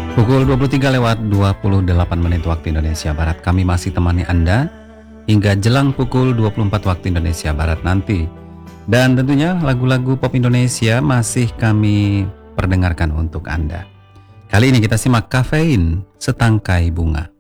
Pukul 23:28 waktu Indonesia Barat. Kami masih temani Anda hingga jelang pukul 24 waktu Indonesia Barat nanti. Dan tentunya lagu-lagu pop Indonesia masih kami perdengarkan untuk Anda. Kali ini kita simak Kafein, Setangkai Bunga.